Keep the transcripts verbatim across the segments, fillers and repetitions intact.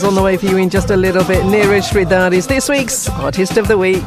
On the way for you in just a little bit. Neeraj Sridhar is this week's Artist of the Week.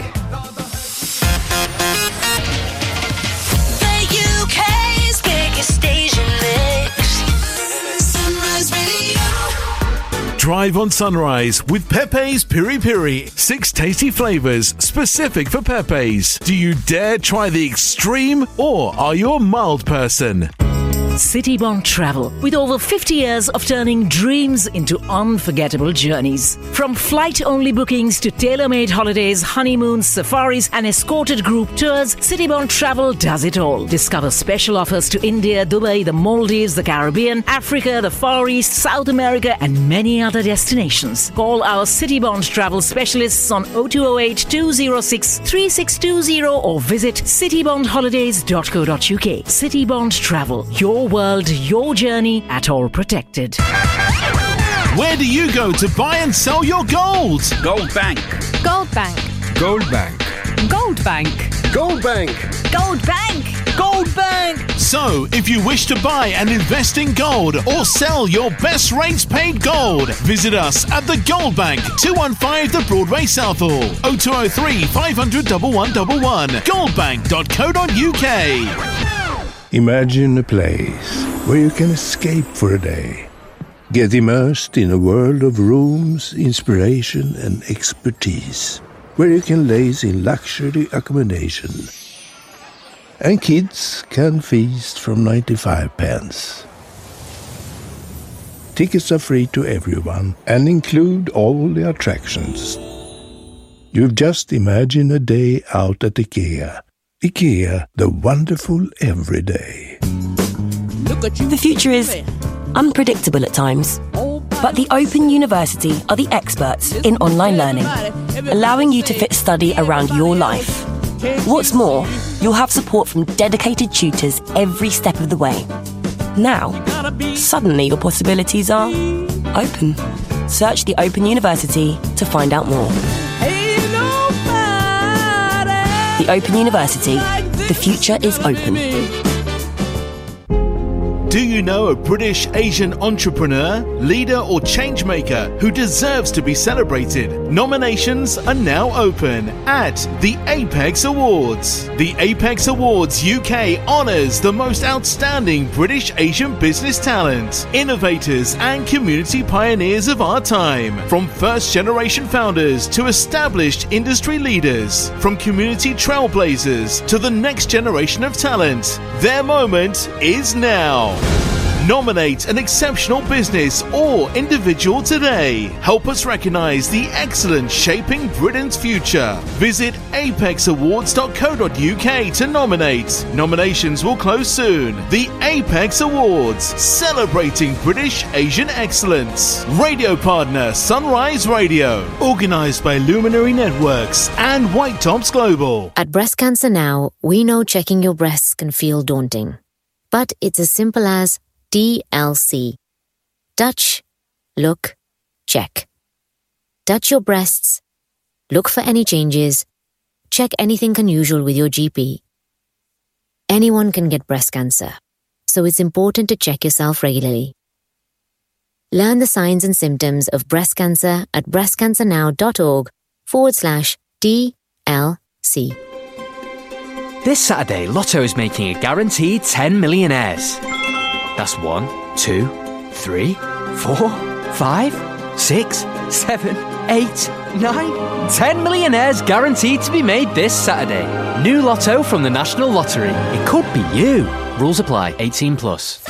The U K's biggest Asian mix. Sunrise Radio. Drive on Sunrise with Pepe's Piri Piri. Six tasty flavours specific for Pepe's. Do you dare try the extreme or are you a mild person? Citybond Travel, with over fifty years of turning dreams into unforgettable journeys. From flight-only bookings to tailor-made holidays, honeymoons, safaris and escorted group tours, Citybond Travel does it all. Discover special offers to India, Dubai, the Maldives, the Caribbean, Africa, the Far East, South America and many other destinations. Call our Citybond Travel specialists on oh two oh eight, two oh six, three six two oh or visit citybond holidays dot co dot uk. Citybond Travel, your world, your journey, at all protected. Where do you go to buy and sell your gold? Gold Bank. Gold Bank. Gold Bank. Gold Bank. Gold Bank. Gold Bank. Gold Bank. So, if you wish to buy and invest in gold or sell your best rates paid gold, visit us at the Gold Bank, two one five The Broadway Southall, oh two oh three, five hundred, one one one one, goldbank dot co dot uk. Imagine a place where you can escape for a day. Get immersed in a world of rooms, inspiration and expertise. Where you can laze in luxury accommodation. And kids can feast from ninety-five pence. Tickets are free to everyone and include all the attractions. You've just imagined a day out at IKEA. IKEA, the wonderful everyday. The future is unpredictable at times, but the Open University are the experts in online learning, allowing you to fit study around your life. What's more, you'll have support from dedicated tutors every step of the way. Now, suddenly your possibilities are open. Search the Open University to find out more. The Open University. The future is open. Do you know a British Asian entrepreneur, leader or change maker who deserves to be celebrated? Nominations are now open at the Apex Awards. The Apex Awards U K honours the most outstanding British Asian business talent, innovators and community pioneers of our time. From first generation founders to established industry leaders, from community trailblazers to the next generation of talent, their moment is now. Nominate an exceptional business or individual today. Help us recognise the excellence shaping Britain's future. Visit apex awards dot co dot uk to nominate. Nominations will close soon. The Apex Awards, celebrating British Asian excellence. Radio partner Sunrise Radio. Organised by Luminary Networks and White Tops Global. At Breast Cancer Now, we know checking your breasts can feel daunting. But it's as simple as D L C. Touch, look, check. Touch your breasts, look for any changes, check anything unusual with your G P. Anyone can get breast cancer, so it's important to check yourself regularly. Learn the signs and symptoms of breast cancer at breastcancernow.org forward slash DLC. This Saturday, Lotto is making a guaranteed ten millionaires. That's one, two, three, four, five, six, seven, eight, nine. Ten millionaires guaranteed to be made this Saturday. New Lotto from the National Lottery. It could be you. Rules apply. eighteen plus.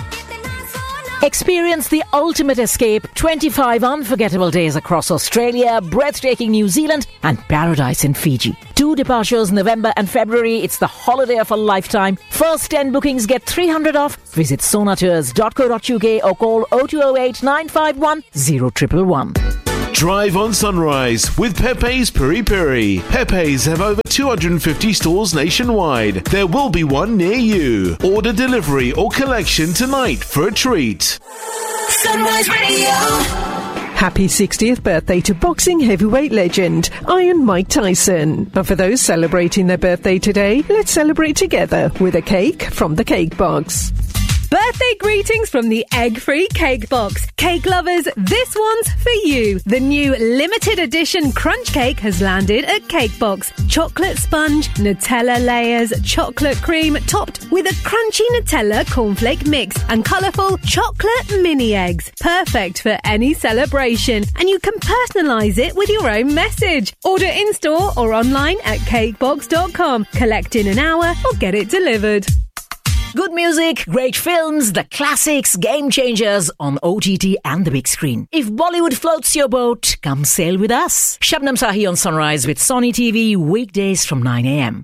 Experience the ultimate escape, twenty-five unforgettable days across Australia, breathtaking New Zealand and paradise in Fiji. Two departures November and February. It's the holiday of a lifetime. First ten bookings get three hundred off. Visit sonatours dot co dot uk or call oh two oh eight, nine five one, oh one one one. Drive on Sunrise with Pepe's Piri Piri. Pepe's have over two hundred fifty stores nationwide. There will be one near you. Order delivery or collection tonight for a treat. Sunrise Radio. Happy sixtieth birthday to boxing heavyweight legend, Iron Mike Tyson. And for those celebrating their birthday today, let's celebrate together with a cake from the Cake Box. Birthday greetings from the egg-free cake box. Cake lovers, this one's for you. The new limited edition crunch cake has landed at Cakebox. Chocolate sponge, Nutella layers, chocolate cream topped with a crunchy Nutella cornflake mix and colourful chocolate mini eggs. Perfect for any celebration, and you can personalise it with your own message. Order in-store or online at cakebox dot com. Collect in an hour or get it delivered. Good music, great films, the classics, game changers on O T T and the big screen. If Bollywood floats your boat, come sail with us. Shabnam Sahi on Sunrise with Sony T V, weekdays from nine a.m.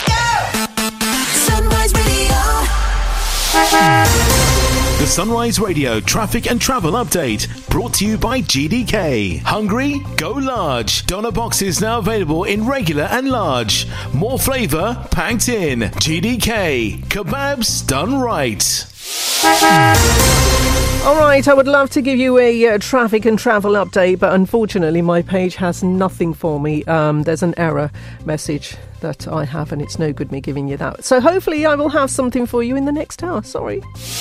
Sunrise Radio. The Sunrise Radio traffic and travel update brought to you by G D K. Hungry? Go large. Doner boxes now available in regular and large. More flavour packed in. G D K. Kebabs done right. All right, I would love to give you a uh, traffic and travel update, but unfortunately my page has nothing for me. Um, there's an error message that I have, and it's no good me giving you that. So hopefully I will have something for you in the next hour. Sorry.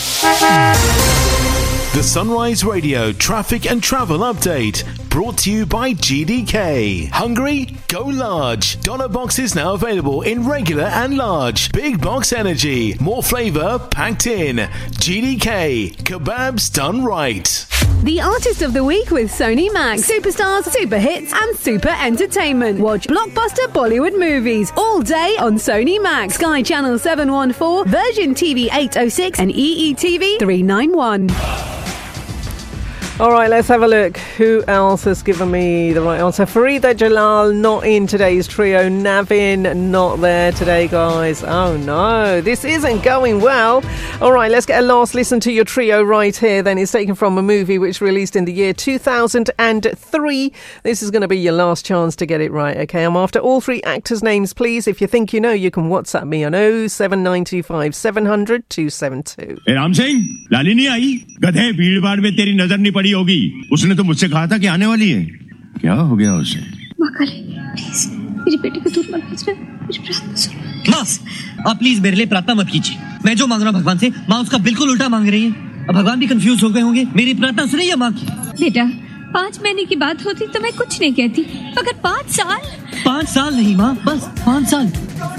The Sunrise Radio traffic and travel update brought to you by G D K. Hungry? Go large. Doner boxes now available in regular and large. Big box energy. More flavour packed in. G D K. Kebabs done right. The Artist of the Week with Sony Max. Superstars, super hits and super entertainment. Watch blockbuster Bollywood movies all day on Sony Max. Sky Channel seven one four, Virgin T V eight oh six and E E T V three ninety-one. All right, let's have a look. Who else has given me the right answer? Farida Jalal, not in today's trio. Navin, not there today, guys. Oh, no. This isn't going well. All right, let's get a last listen to your trio right here. Then it's taken from a movie which released in the year two thousand three. This is going to be your last chance to get it right, OK? I'm after all three actors' names, please. If you think you know, you can WhatsApp me on oh seven nine two five seven hundred two seven two. Hey, Ram Singh, Lali nahi aayi? Gadhe, bheed baad mein teri nazar nahi padi होगी उसने तो मुझसे कहा था कि आने वाली है क्या हो गया उसे माँ काली प्लीज मेरी बेटी को दूर मत भेजना मेरी प्रार्थना सुनो माँ आप प्लीज मेरे लिए प्रार्थना मत कीजिए मैं जो मांग रहा हूँ भगवान से माँ उसका बिल्कुल उल्टा मांग रही है अब भगवान भी कंफ्यूज हो गए होंगे मेरी प्रार्थना सुनिए माँ की बेटा पाँच महीने की बात होती तो मैं कुछ नहीं कहती मगर पाँच साल पाँच साल नहीं माँ बस पाँच साल